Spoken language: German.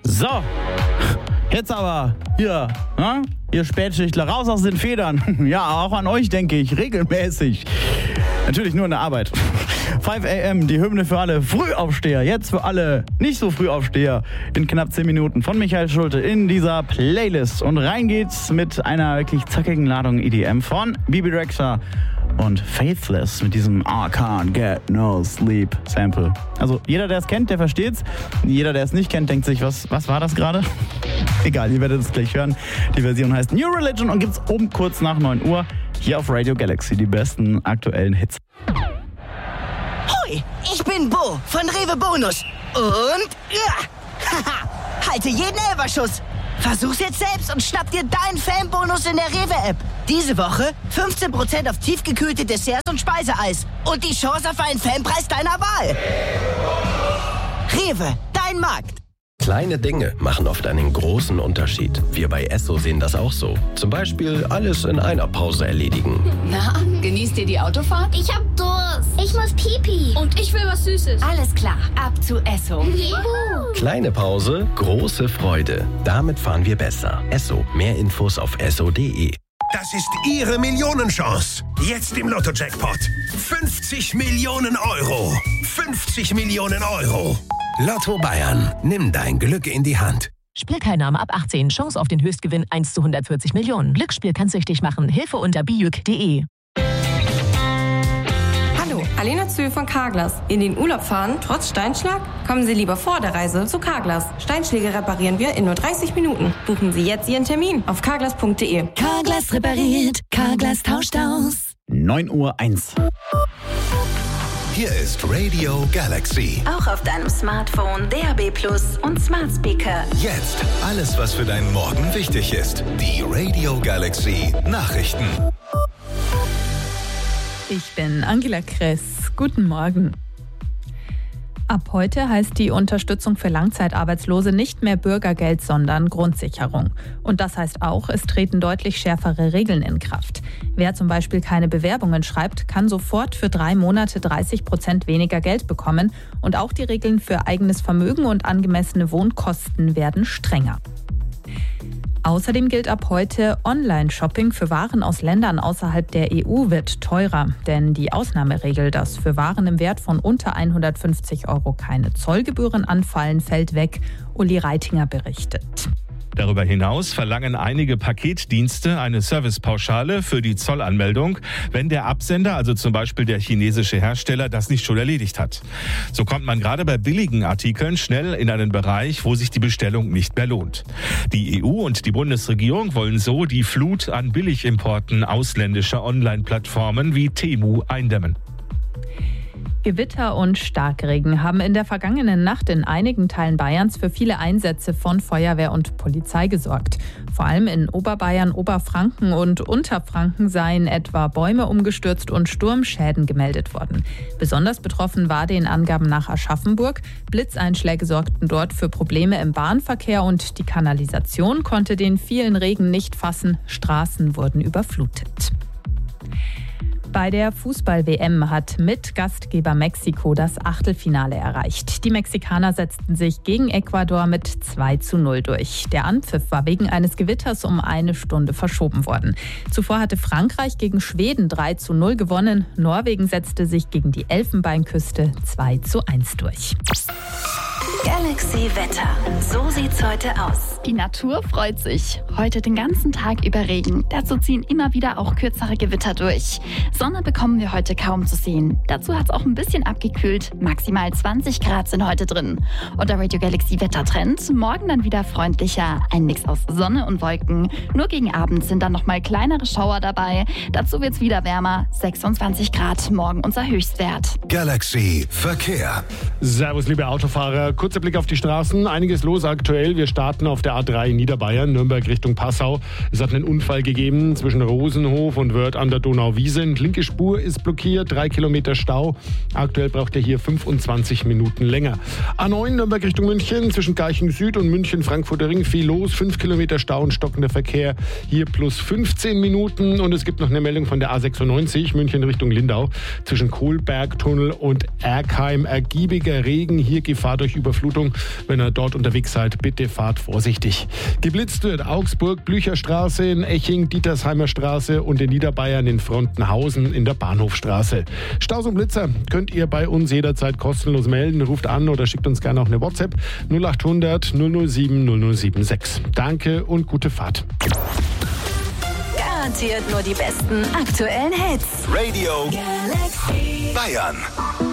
So, jetzt aber hier, ihr Spätschichtler, raus aus den Federn. Ja, auch an euch denke ich, regelmäßig. Natürlich nur in der Arbeit. 5 a.m., die Hymne für alle Frühaufsteher. Jetzt für alle nicht so Frühaufsteher in knapp 10 Minuten von Michael Schulte in dieser Playlist. Und rein geht's mit einer wirklich zackigen Ladung EDM von Bibi Rexha und Faithless mit diesem I can't get no sleep Sample. Also jeder, der es kennt, der versteht's. Jeder, der es nicht kennt, denkt sich, was war das gerade? Egal, ihr werdet es gleich hören. Die Version heißt New Religion und gibt's um kurz nach 9 Uhr hier auf Radio Galaxy. Die besten aktuellen Hits. Hoi, ich bin Bo von Rewe Bonus. Und halte jeden Elferschuss. Versuch's jetzt selbst und schnapp dir deinen Fanbonus in der Rewe-App. Diese Woche 15% auf tiefgekühlte Desserts und Speiseeis. Und die Chance auf einen Fanpreis deiner Wahl. Rewe, dein Markt. Kleine Dinge machen oft einen großen Unterschied. Wir bei Esso sehen das auch so. Zum Beispiel alles in einer Pause erledigen. Na, genießt ihr die Autofahrt? Ich hab Durst. Ich muss Pipi. Und ich will was Süßes. Alles klar, ab zu Esso. Juhu. Kleine Pause, große Freude. Damit fahren wir besser. Esso, mehr Infos auf esso.de. Das ist Ihre Millionenchance. Jetzt im Lotto-Jackpot. 50 Millionen Euro. 50 Millionen Euro. Lotto Bayern. Nimm dein Glück in die Hand. Spielteilnahme ab 18. Chance auf den Höchstgewinn 1 zu 140 Millionen. Glücksspiel kann süchtig machen. Hilfe unter bijuk.de. Hallo, Alena Zühl von Carglass. In den Urlaub fahren, trotz Steinschlag? Kommen Sie lieber vor der Reise zu Carglass. Steinschläge reparieren wir in nur 30 Minuten. Buchen Sie jetzt Ihren Termin auf carglass.de. Carglass repariert, Carglass tauscht aus. 9:01 Uhr. Hier ist Radio Galaxy. Auch auf deinem Smartphone, DAB+ und Smart Speaker. Jetzt alles, was für deinen Morgen wichtig ist. Die Radio Galaxy Nachrichten. Ich bin Angela Kress. Guten Morgen. Ab heute heißt die Unterstützung für Langzeitarbeitslose nicht mehr Bürgergeld, sondern Grundsicherung. Und das heißt auch, es treten deutlich schärfere Regeln in Kraft. Wer zum Beispiel keine Bewerbungen schreibt, kann sofort für 3 Monate 30% weniger Geld bekommen. Und auch die Regeln für eigenes Vermögen und angemessene Wohnkosten werden strenger. Außerdem gilt ab heute, Online-Shopping für Waren aus Ländern außerhalb der EU wird teurer. Denn die Ausnahmeregel, dass für Waren im Wert von unter 150 € keine Zollgebühren anfallen, fällt weg. Uli Reitinger berichtet. Darüber hinaus verlangen einige Paketdienste eine Servicepauschale für die Zollanmeldung, wenn der Absender, also zum Beispiel der chinesische Hersteller, das nicht schon erledigt hat. So kommt man gerade bei billigen Artikeln schnell in einen Bereich, wo sich die Bestellung nicht mehr lohnt. Die EU und die Bundesregierung wollen so die Flut an Billigimporten ausländischer Online-Plattformen wie Temu eindämmen. Gewitter und Starkregen haben in der vergangenen Nacht in einigen Teilen Bayerns für viele Einsätze von Feuerwehr und Polizei gesorgt. Vor allem in Oberbayern, Oberfranken und Unterfranken seien etwa Bäume umgestürzt und Sturmschäden gemeldet worden. Besonders betroffen war den Angaben nach Aschaffenburg. Blitzeinschläge sorgten dort für Probleme im Bahnverkehr und die Kanalisation konnte den vielen Regen nicht fassen. Straßen wurden überflutet. Bei der Fußball-WM hat Mitgastgeber Mexiko das Achtelfinale erreicht. Die Mexikaner setzten sich gegen Ecuador mit 2:0 durch. Der Anpfiff war wegen eines Gewitters um 1 Stunde verschoben worden. Zuvor hatte Frankreich gegen Schweden 3:0 gewonnen. Norwegen setzte sich gegen die Elfenbeinküste 2:1 durch. Galaxy Wetter. So sieht's heute aus. Die Natur freut sich. Heute den ganzen Tag über Regen. Dazu ziehen immer wieder auch kürzere Gewitter durch. Sonne bekommen wir heute kaum zu sehen. Dazu hat's auch ein bisschen abgekühlt. Maximal 20 Grad sind heute drin. Und der Radio Galaxy Wettertrend. Morgen dann wieder freundlicher. Ein Mix aus Sonne und Wolken. Nur gegen Abend sind dann nochmal kleinere Schauer dabei. Dazu wird's wieder wärmer. 26 Grad morgen unser Höchstwert. Galaxy Verkehr. Servus, liebe Autofahrer. Kurzer Blick auf die Straßen. Einiges los aktuell. Wir starten auf der der A3 in Niederbayern, Nürnberg Richtung Passau. Es hat einen Unfall gegeben zwischen Rosenhof und Wörth an der Donauwiesent. Linke Spur ist blockiert, 3 Kilometer Stau. Aktuell braucht er hier 25 Minuten länger. A9 Nürnberg Richtung München, zwischen Garching Süd und München-Frankfurter Ring viel los. 5 Kilometer Stau und stockender Verkehr. Hier plus 15 Minuten. Und es gibt noch eine Meldung von der A96 München Richtung Lindau. Zwischen Kohlbergtunnel und Erkheim ergiebiger Regen. Hier Gefahr durch Überflutung. Wenn ihr dort unterwegs seid, bitte fahrt vorsichtig. Geblitzt wird Augsburg, Blücherstraße, in Eching, Dietersheimer Straße und in Niederbayern in Frontenhausen in der Bahnhofstraße. Staus und Blitzer könnt ihr bei uns jederzeit kostenlos melden. Ruft an oder schickt uns gerne auch eine WhatsApp 0800 007 076. Danke und gute Fahrt. Garantiert nur die besten aktuellen Hits. Radio Galaxy Bayern.